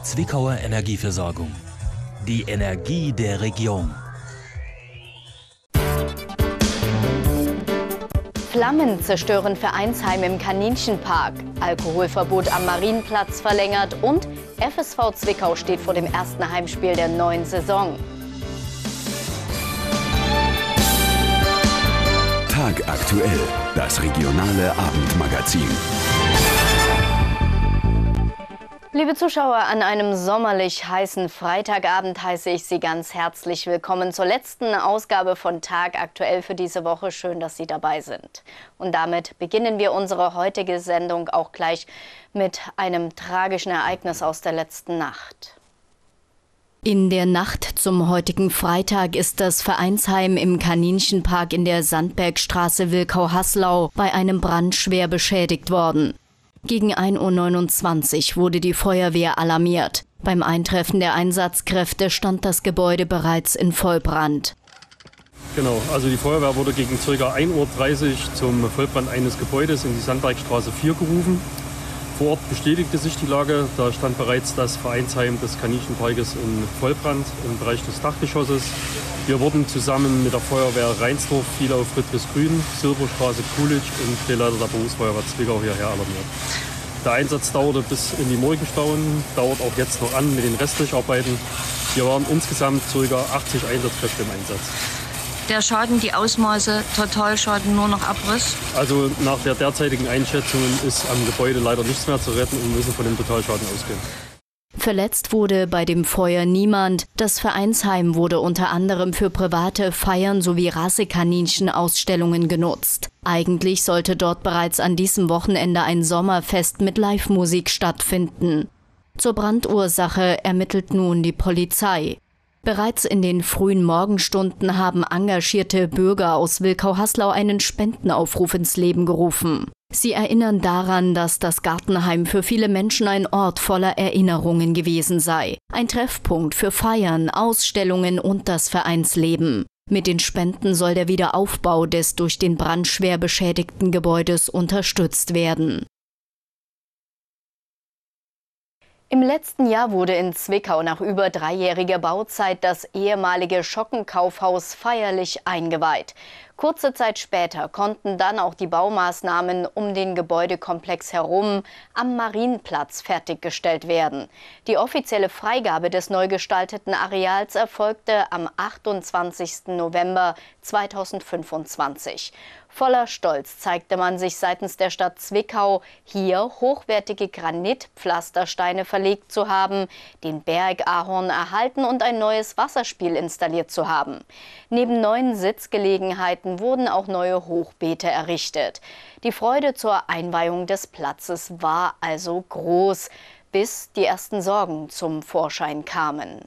Zwickauer Energieversorgung. Die Energie der Region. Flammen zerstören Vereinsheim im Kaninchenpark. Alkoholverbot am Marienplatz verlängert und FSV Zwickau steht vor dem ersten Heimspiel der neuen Saison. Tagaktuell, das regionale Abendmagazin. Liebe Zuschauer, an einem sommerlich heißen Freitagabend heiße ich Sie ganz herzlich willkommen zur letzten Ausgabe von Tagaktuell für diese Woche. Schön, dass Sie dabei sind. Und damit beginnen wir unsere heutige Sendung auch gleich mit einem tragischen Ereignis aus der letzten Nacht. In der Nacht zum heutigen Freitag ist das Vereinsheim im Kaninchenpark in der Sandbergstraße Wilkau-Haslau bei einem Brand schwer beschädigt worden. Gegen 1:29 Uhr wurde die Feuerwehr alarmiert. Beim Eintreffen der Einsatzkräfte stand das Gebäude bereits in Vollbrand. Genau, also die Feuerwehr wurde gegen ca. 1:30 Uhr zum Vollbrand eines Gebäudes in die Sandbergstraße 4 gerufen. Vor Ort bestätigte sich die Lage, da stand bereits das Vereinsheim des Kaninchenparkes in Vollbrand im Bereich des Dachgeschosses. Wir wurden zusammen mit der Feuerwehr Reinsdorf, Vielau, Friedrichsgrün, Silberstraße, Kulich und Drehleiter der Berufsfeuerwehr Zwickau hierher alarmiert. Der Einsatz dauerte bis in die Morgenstunden, dauert auch jetzt noch an mit den Restlicharbeiten. Wir waren insgesamt ca. 80 Einsatzkräfte im Einsatz. Der Schaden, die Ausmaße, Totalschaden, nur noch Abriss? Also nach der derzeitigen Einschätzung ist am Gebäude leider nichts mehr zu retten und müssen von dem Totalschaden ausgehen. Verletzt wurde bei dem Feuer niemand. Das Vereinsheim wurde unter anderem für private Feiern sowie Rassekaninchen-Ausstellungen genutzt. Eigentlich sollte dort bereits an diesem Wochenende ein Sommerfest mit Live-Musik stattfinden. Zur Brandursache ermittelt nun die Polizei. Bereits in den frühen Morgenstunden haben engagierte Bürger aus Wilkau-Haslau einen Spendenaufruf ins Leben gerufen. Sie erinnern daran, dass das Gartenheim für viele Menschen ein Ort voller Erinnerungen gewesen sei. Ein Treffpunkt für Feiern, Ausstellungen und das Vereinsleben. Mit den Spenden soll der Wiederaufbau des durch den Brand schwer beschädigten Gebäudes unterstützt werden. Im letzten Jahr wurde in Zwickau nach über 3-jähriger Bauzeit das ehemalige Schockenkaufhaus feierlich eingeweiht. Kurze Zeit später konnten dann auch die Baumaßnahmen um den Gebäudekomplex herum am Marienplatz fertiggestellt werden. Die offizielle Freigabe des neu gestalteten Areals erfolgte am 28. November 2025. Voller Stolz zeigte man sich seitens der Stadt Zwickau, hier hochwertige Granitpflastersteine verlegt zu haben, den Bergahorn erhalten und ein neues Wasserspiel installiert zu haben. Neben neuen Sitzgelegenheiten wurden auch neue Hochbeete errichtet. Die Freude zur Einweihung des Platzes war also groß, bis die ersten Sorgen zum Vorschein kamen.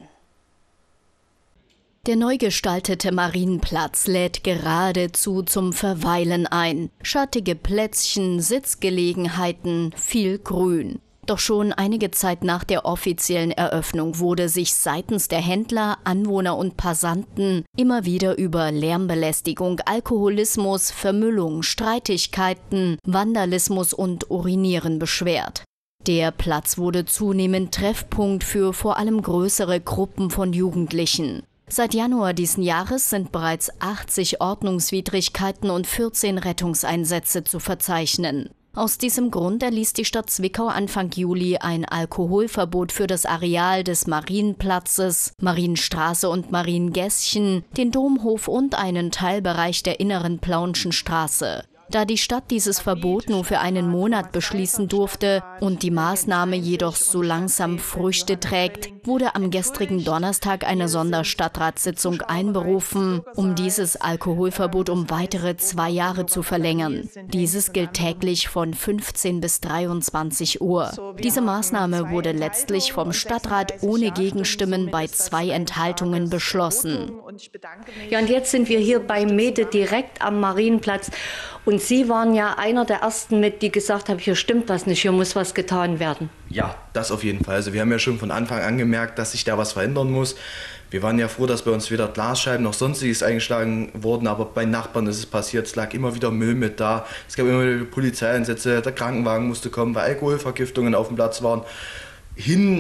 Der neu gestaltete Marienplatz lädt geradezu zum Verweilen ein. Schattige Plätzchen, Sitzgelegenheiten, viel Grün. Doch schon einige Zeit nach der offiziellen Eröffnung wurde sich seitens der Händler, Anwohner und Passanten immer wieder über Lärmbelästigung, Alkoholismus, Vermüllung, Streitigkeiten, Vandalismus und Urinieren beschwert. Der Platz wurde zunehmend Treffpunkt für vor allem größere Gruppen von Jugendlichen. Seit Januar diesen Jahres sind bereits 80 Ordnungswidrigkeiten und 14 Rettungseinsätze zu verzeichnen. Aus diesem Grund erließ die Stadt Zwickau Anfang Juli ein Alkoholverbot für das Areal des Marienplatzes, Marienstraße und Mariengässchen, den Domhof und einen Teilbereich der inneren Plaunschen Straße. Da die Stadt dieses Verbot nur für einen Monat beschließen durfte und die Maßnahme jedoch so langsam Früchte trägt, wurde am gestrigen Donnerstag eine Sonderstadtratssitzung einberufen, um dieses Alkoholverbot um weitere 2 Jahre zu verlängern. Dieses gilt täglich von 15 bis 23 Uhr. Diese Maßnahme wurde letztlich vom Stadtrat ohne Gegenstimmen bei 2 Enthaltungen beschlossen. Ja, und jetzt sind wir hier bei Mede direkt am Marienplatz. Und Sie waren ja einer der Ersten die gesagt haben, hier stimmt was nicht, hier muss was getan werden. Ja, das auf jeden Fall. Also wir haben ja schon von Anfang an gemerkt, dass sich da was verändern muss. Wir waren ja froh, dass bei uns weder Glasscheiben noch Sonstiges eingeschlagen wurden, aber bei Nachbarn ist es passiert. Es lag immer wieder Müll mit da. Es gab immer wieder Polizeieinsätze, der Krankenwagen musste kommen, weil Alkoholvergiftungen auf dem Platz waren. Hin